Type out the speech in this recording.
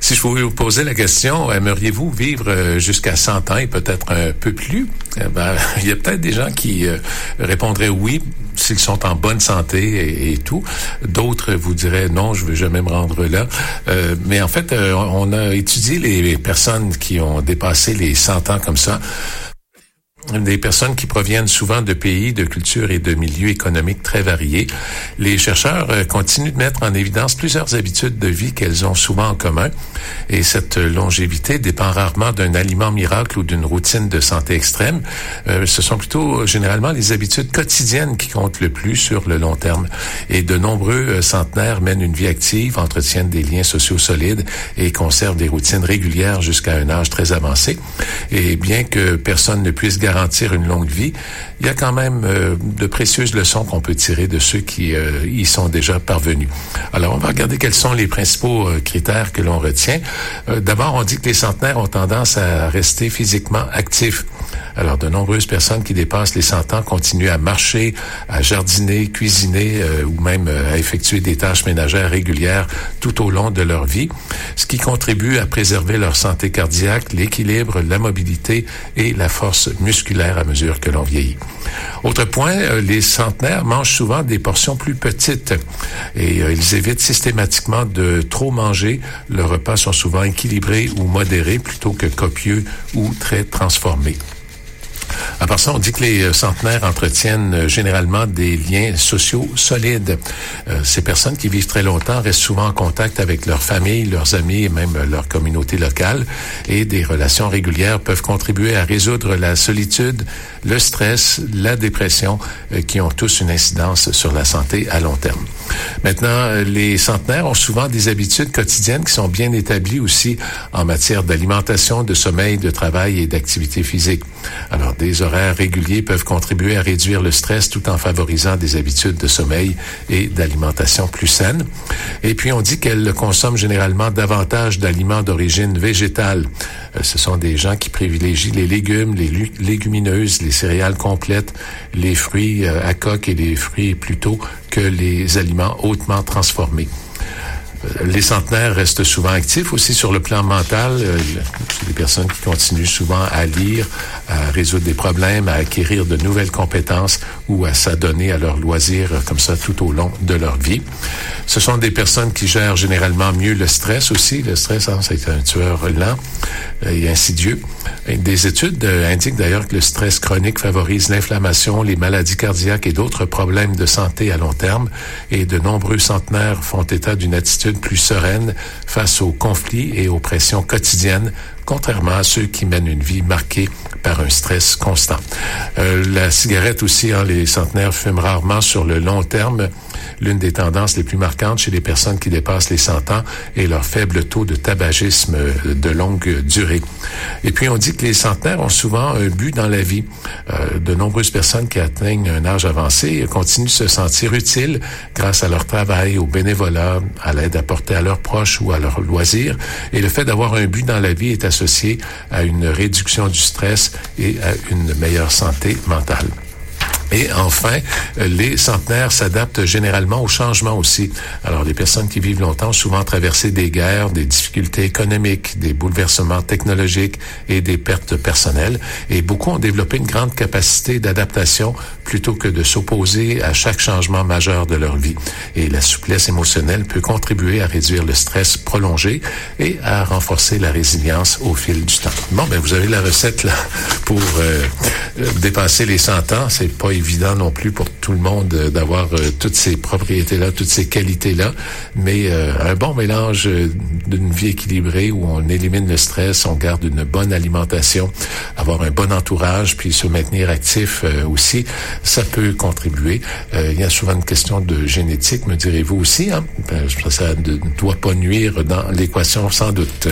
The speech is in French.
Si je pouvais vous poser la question, aimeriez-vous vivre jusqu'à 100 ans et peut-être un peu plus? Il y a peut-être des gens qui répondraient oui s'ils sont en bonne santé et tout. D'autres vous diraient non, je veux jamais me rendre là. Mais en fait, on a étudié les personnes qui ont dépassé les 100 ans comme ça. Des personnes qui proviennent souvent de pays, de cultures et de milieux économiques très variés. Les chercheurs continuent de mettre en évidence plusieurs habitudes de vie qu'elles ont souvent en commun. Et cette longévité dépend rarement d'un aliment miracle ou d'une routine de santé extrême. Ce sont plutôt généralement les habitudes quotidiennes qui comptent le plus sur le long terme. Et de nombreux centenaires mènent une vie active, entretiennent des liens sociaux solides et conservent des routines régulières jusqu'à un âge très avancé. Et bien que personne ne puisse garantir une longue vie, il y a quand même de précieuses leçons qu'on peut tirer de ceux qui y sont déjà parvenus. Alors, on va regarder quels sont les principaux critères que l'on retient. D'abord, on dit que les centenaires ont tendance à rester physiquement actifs. Alors, de nombreuses personnes qui dépassent les 100 ans continuent à marcher, à jardiner, cuisiner ou même à effectuer des tâches ménagères régulières tout au long de leur vie, ce qui contribue à préserver leur santé cardiaque, l'équilibre, la mobilité et la force musculaire à mesure que l'on vieillit. Autre point, les centenaires mangent souvent des portions plus petites et ils évitent systématiquement de trop manger. Leurs repas sont souvent équilibrés ou modérés plutôt que copieux ou très transformés. À part ça, on dit que les centenaires entretiennent généralement des liens sociaux solides. Ces personnes qui vivent très longtemps restent souvent en contact avec leur famille, leurs amis et même leur communauté locale. Et des relations régulières peuvent contribuer à résoudre la solitude, le stress, la dépression, qui ont tous une incidence sur la santé à long terme. Maintenant, les centenaires ont souvent des habitudes quotidiennes qui sont bien établies aussi en matière d'alimentation, de sommeil, de travail et d'activité physique. Alors, des horaires réguliers peuvent contribuer à réduire le stress tout en favorisant des habitudes de sommeil et d'alimentation plus saines. Et puis, on dit qu'elles consomment généralement davantage d'aliments d'origine végétale. Ce sont des gens qui privilégient les légumes, les légumineuses, les céréales complètes, les fruits à coque et les fruits plutôt que les aliments hautement transformés. Les centenaires restent souvent actifs aussi sur le plan mental. C'est des personnes qui continuent souvent à lire, à résoudre des problèmes, à acquérir de nouvelles compétences ou à s'adonner à leurs loisirs comme ça tout au long de leur vie. Ce sont des personnes qui gèrent généralement mieux le stress aussi. Le stress, c'est un tueur lent et insidieux. Et des études indiquent d'ailleurs que le stress chronique favorise l'inflammation, les maladies cardiaques et d'autres problèmes de santé à long terme. Et de nombreux centenaires font état d'une attitude plus sereine face aux conflits et aux pressions quotidiennes, contrairement à ceux qui mènent une vie marquée par un stress constant. La cigarette aussi, les centenaires fument rarement sur le long terme. L'une des tendances les plus marquantes chez les personnes qui dépassent les 100 ans est leur faible taux de tabagisme de longue durée. Et puis, on dit que les centenaires ont souvent un but dans la vie. De nombreuses personnes qui atteignent un âge avancé continuent de se sentir utiles grâce à leur travail, au bénévolat, à l'aide apportée à leurs proches ou à leurs loisirs. Et le fait d'avoir un but dans la vie est associé à une réduction du stress et à une meilleure santé mentale. Et enfin, les centenaires s'adaptent généralement aux changements aussi. Alors, les personnes qui vivent longtemps ont souvent traversé des guerres, des difficultés économiques, des bouleversements technologiques et des pertes personnelles. Et beaucoup ont développé une grande capacité d'adaptation plutôt que de s'opposer à chaque changement majeur de leur vie. Et la souplesse émotionnelle peut contribuer à réduire le stress prolongé et à renforcer la résilience au fil du temps. Bon, vous avez la recette là pour dépasser les 100 ans. C'est pas évident non plus pour tout le monde d'avoir toutes ces propriétés-là, toutes ces qualités-là, mais un bon mélange d'une vie équilibrée où on élimine le stress, on garde une bonne alimentation, avoir un bon entourage, puis se maintenir actif aussi, ça peut contribuer. Il y a souvent une question de génétique, me direz-vous aussi, hein? Ça ne doit pas nuire dans l'équation sans doute.